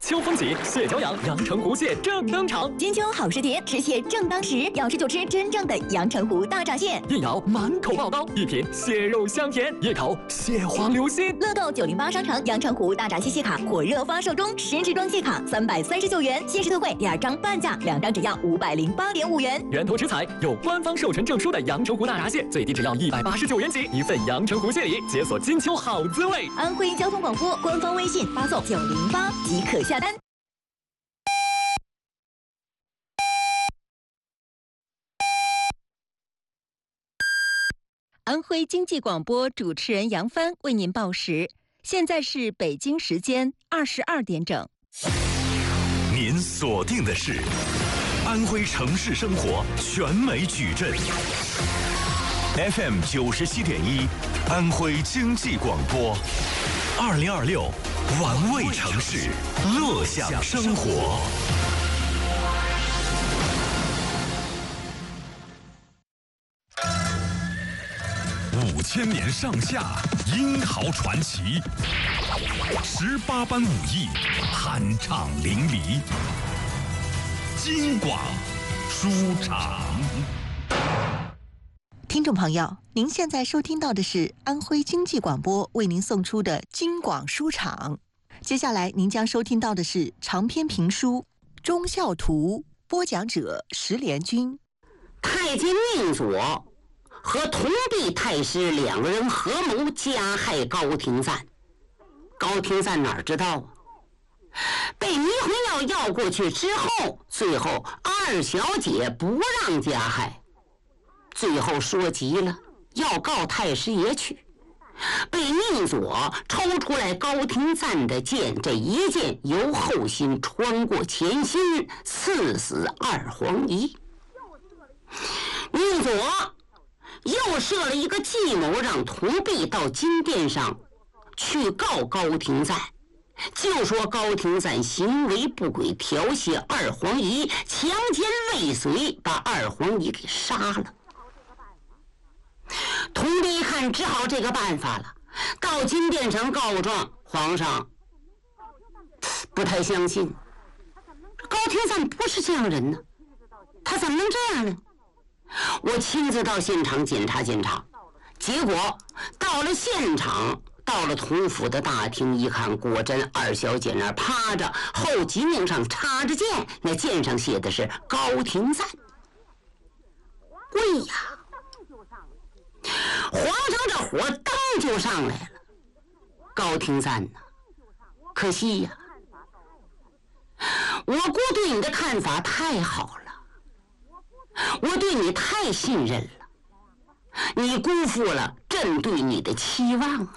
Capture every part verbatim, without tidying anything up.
秋风起，蟹脚痒，阳澄湖蟹正登场。 金秋好时节，吃蟹正当时，要吃就吃真正的阳澄湖大闸蟹。 一咬满口爆刀，一品蟹肉香甜，一口蟹黄流心。 乐购九零八商场阳澄湖大闸蟹蟹卡火热发售中，十支装蟹卡三百三十九元，限时特惠，第二张半价，两张只要五百零八点五元。 源头食材有官方授权证书的阳澄湖大闸蟹，最低只要一百八十九元起，一份阳澄湖蟹礼，解锁金秋好滋味。 安徽交通广播官方微信发送九零八即可下单。 安徽经济广播主持人杨帆为您报时，现在是北京时间二十二点整。 您锁定的是安徽城市生活全美矩阵 F M 九十七点一，安徽经济广播，二零二六玩味城市，乐享生活。五千年上下，英豪传奇；十八般武艺，酣畅淋漓。京广书场。 听众朋友，您现在收听到的是安徽经济广播为您送出的京广书场。接下来您将收听到的是长篇评书《忠孝图》，播讲者石连军。 太监宁左和同弼太师两个人合谋加害高廷赞。高廷赞哪知道啊？被迷魂药药过去之后，最后二小姐不让加害，最后说急了，要告太师爷去。被宁左抽出来高廷赞的剑，这一剑由后心穿过前心，刺死二黄仪。宁左又设了一个计谋，让同弼到金殿上去告高廷赞，就说高廷赞行为不轨，调戏二黄仪，强奸未遂，把二黄仪给杀了。同弼一看只好这个办法了，到金殿上告状。皇上不太相信，高廷赞不是这样人呢，他怎么能这样呢？我亲自到现场检查检查，结果到了现场，到了同府的大厅一看，果真二小姐那儿趴着，后脊梁上插着剑，那剑上写的是高廷赞。喂呀，皇上这火灯就上来了。高廷赞呐，可惜呀，我姑对你的看法太好了，我对你太信任了，你辜负了朕对你的期望啊！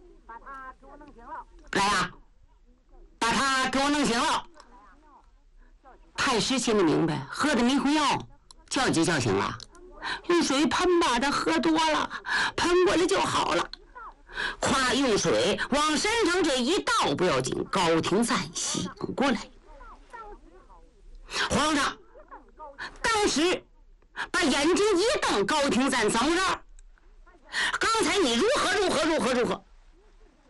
来呀，把他给我弄醒了。太师心里明白，喝的迷魂药叫就叫醒了，用水喷吧，他喝多了，喷过来就好了。夸用水往身上这一倒不要紧，高廷赞醒过来。皇上当时把眼睛一瞪，高廷赞怎么着？刚才你如何如何如何如何？